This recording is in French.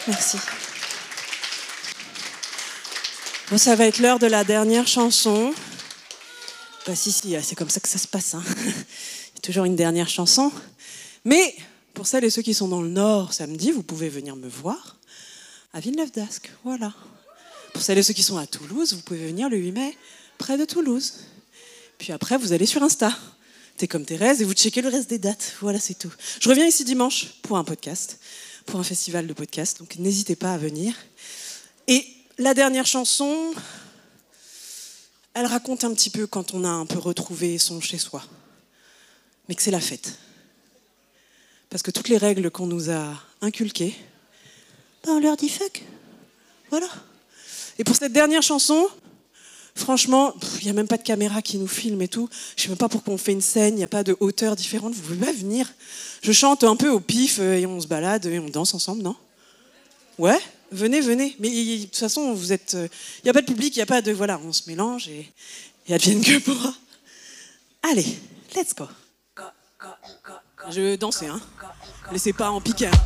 Merci. Bon, ça va être l'heure de la dernière chanson. Bah si, c'est comme ça que ça se passe. Hein. Il y a toujours une dernière chanson. Mais pour celles et ceux qui sont dans le Nord samedi, vous pouvez venir me voir à Villeneuve-d'Ascq. Voilà. Pour celles et ceux qui sont à Toulouse, vous pouvez venir le 8 mai près de Toulouse. Puis après, vous allez sur Insta. T'es comme Thérèse et vous checkez le reste des dates. Voilà, c'est tout. Je reviens ici dimanche pour un podcast, pour un festival de podcast. Donc n'hésitez pas à venir. Et la dernière chanson, elle raconte un petit peu quand on a un peu retrouvé son chez-soi. Mais que c'est la fête. Parce que toutes les règles qu'on nous a inculquées, on leur dit fuck. Voilà. Et pour cette dernière chanson, franchement, il n'y a même pas de caméra qui nous filme et tout. Je ne sais même pas pourquoi on fait une scène, il n'y a pas de hauteur différente. Vous ne pouvez pas venir. Je chante un peu au pif et on se balade et on danse ensemble, non ? Ouais, venez. Mais de toute façon, vous êtes. Il n'y a pas de public, il n'y a pas de. Voilà, on se mélange et advienne que pourra. Allez, let's go. Je vais danser, hein. Laissez pas en piquer.